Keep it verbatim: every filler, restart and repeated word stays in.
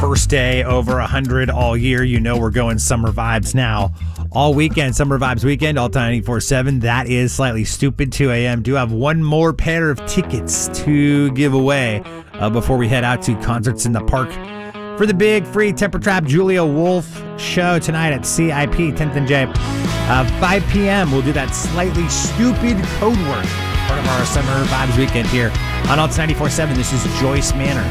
first day over one hundred all year. You know we're going summer vibes now. All weekend, Summer Vibes Weekend, all time ninety-four seven. That is Slightly Stoopid, two a.m. Do have one more pair of tickets to give away uh, before we head out to Concerts in the Park for the big free Temper Trap Julia Wolf show tonight at C I P, tenth and J. Uh, five p.m. We'll do that Slightly Stoopid code word, part of our Summer Vibes Weekend here on Alts ninety-four seven. This is Joyce Manor.